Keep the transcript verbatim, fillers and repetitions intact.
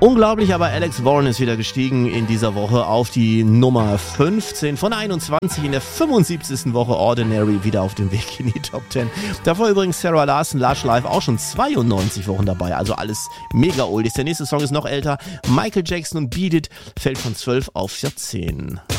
Unglaublich, aber Alex Warren ist wieder gestiegen in dieser Woche auf die Nummer fünfzehn von einundzwanzig in der fünfundsiebzigsten Woche Ordinary wieder auf dem Weg in die Top zehn. Davor übrigens Sarah Larson, Lush Live auch schon zweiundneunzig Wochen dabei, also alles mega oldies. Der nächste Song ist noch älter. Michael Jackson und Beat It fällt von zwölf auf vierzehn.